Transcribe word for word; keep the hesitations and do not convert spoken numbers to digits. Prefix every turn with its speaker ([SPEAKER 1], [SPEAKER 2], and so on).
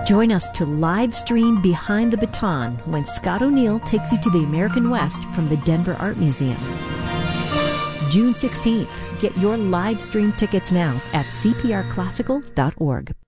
[SPEAKER 1] Join us to live stream Behind the Baton when Scott O'Neill takes you to the American West from the Denver Art Museum. June sixteenth. Get your live stream tickets now at c p r classical dot org.